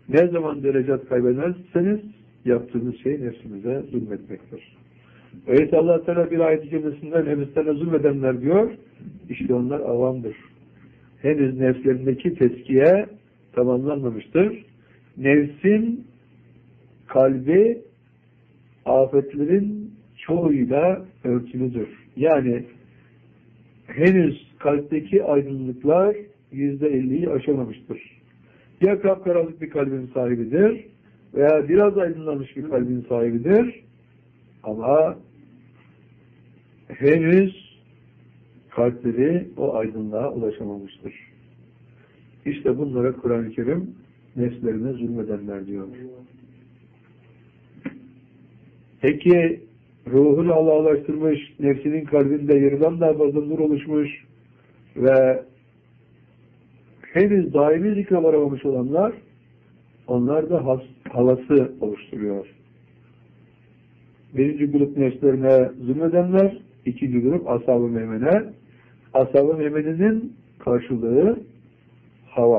Ne zaman derecat kaybederseniz yaptığınız şey nefsinize zulmetmektir. Öyleyse Allah Teala bir ayet-i kerimesinde nefislerine zulmedenler diyor, işte onlar avamdır. Henüz nefslerindeki teskiye tamamlanmamıştır. Nefsin kalbi afetlerin çoğuyla örtülüdür. Yani henüz kalpteki aydınlıklar %50'yi aşamamıştır. Ya kapkaranlık bir kalbin sahibidir veya biraz aydınlanmış bir kalbin sahibidir ama henüz kalpleri o aydınlığa ulaşamamıştır. İşte bunlara Kur'an-ı Kerim nefslerine zulmedenler diyor. Peki ruhunu Allah'a ulaştırmış, nefsinin kalbinde yarıdan daha fazla nur oluşmuş ve henüz daimi zikre varamamış olanlar, onlar da havası oluşturuyor. Birinci grup nefslerine zulmedenler, ikinci grup ashab-ı meymene. Ashab-ı meymenenin karşılığı havas.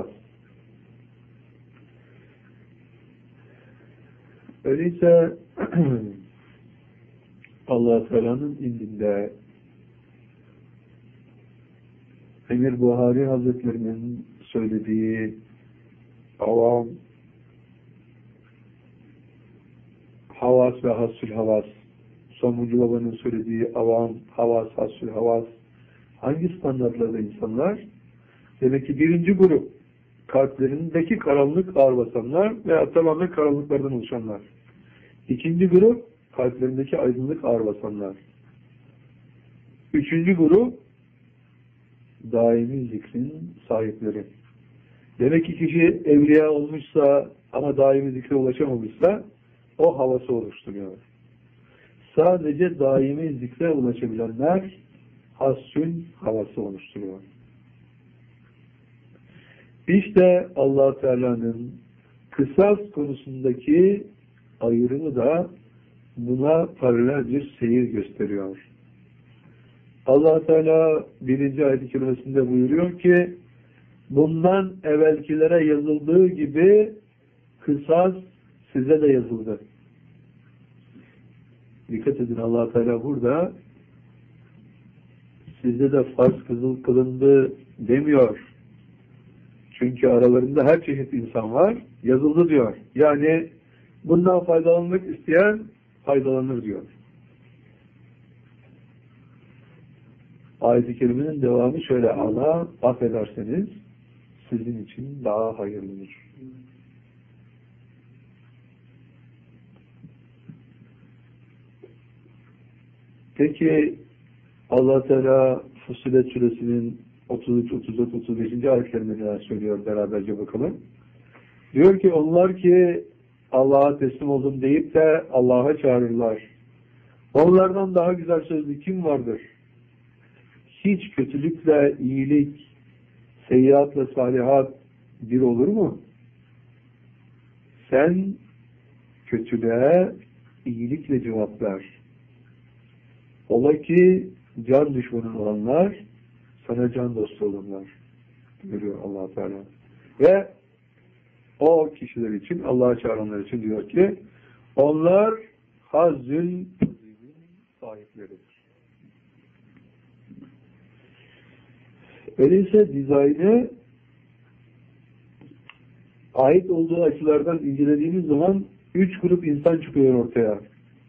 Öyleyse Allah-u Teala'nın indinde Emir Buhari Hazretlerinin söylediği avam, havas ve hassül havas, Sonuncu Baba'nın söylediği avam, havas, hassül havas, hangi standartlarda insanlar? Demek ki birinci grup, kalplerindeki karanlık ağır basanlar veya tamamen karanlıklardan oluşanlar. İkinci grup, kalplerindeki aydınlık ağır basanlar. Üçüncü grup, daimi zikrin sahipleri. Demek ki kişi evliya olmuşsa ama daimi zikre ulaşamamışsa o havası oluşturuyor. Sadece daimi zikre ulaşabilenler hassün havası oluşturuyor. İşte Allah Teala'nın kısas konusundaki ayrımı da buna paralel bir seyir gösteriyor. Allah Teala birinci ayet-i kerimesinde buyuruyor ki bundan evvelkilere yazıldığı gibi kısas size de yazıldı. Dikkat edin, Allah Teala burada sizde de farz kılındı demiyor. Çünkü aralarında her çeşit insan var. Yazıldı diyor. Yani bundan faydalanmak isteyen faydalanır diyor. Ayet-i kerimenin devamı şöyle: Allah affederseniz sizin için daha hayırlıdır. Peki Allah Teala Fussilet Suresinin 33, 34, 35. ayetlerinde neler söylüyor, beraberce bakalım. Diyor ki onlar ki Allah'a teslim oldum deyip de Allah'a çağırırlar. Onlardan daha güzel sözlü kim vardır? Hiç kötülükle iyilik, seyyiatla salihat bir olur mu? Sen kötülüğe iyilikle cevap ver. Ola ki can düşmanın olanlar sana can dostu olurlar diyor Allah Teala. Ve o kişiler için, Allah'a çağıranlar için diyor ki onlar hazzün sahipleridir. Öyleyse dizaynı ait olduğu açılardan incelediğimiz zaman 3 grup insan çıkıyor ortaya.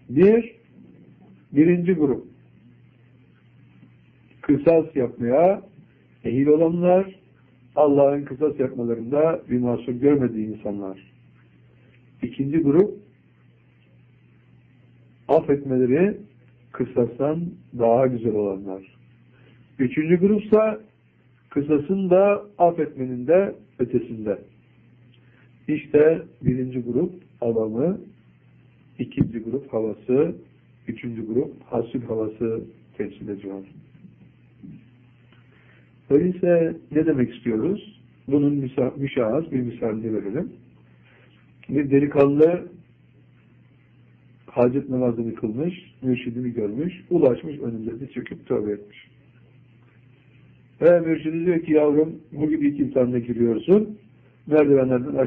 Birinci grup kısas yapmaya ehil olanlar, Allah'ın kısas yapmalarında bir mahsur görmediği insanlar. İkinci grup affetmeleri kısastan daha güzel olanlar. Üçüncü grupsa kısasın da affetmenin de ötesinde. İşte birinci grup avamı, ikinci grup havası, üçüncü grup hasül havası temsil ediyor. Öyleyse ne demek istiyoruz? Bunun müşahhas bir misalini verelim. Bir delikanlı hacet namazını kılmış, mürşidini görmüş, ulaşmış önünde diz çöküp tövbe etmiş. Ve mürşidi diyor ki yavrum bu gibi ilk imtihanına giriyorsun, merdivenlerden